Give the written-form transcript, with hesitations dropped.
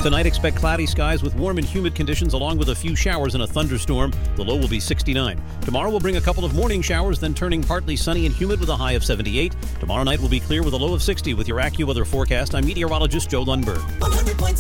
Tonight, expect cloudy skies with warm and humid conditions along with a few showers and a thunderstorm. The low will be 69. Tomorrow will bring a couple of morning showers, then turning partly sunny and humid with a high of 78. Tomorrow night will be clear with a low of 60. With your AccuWeather forecast, I'm meteorologist Joe Lundberg.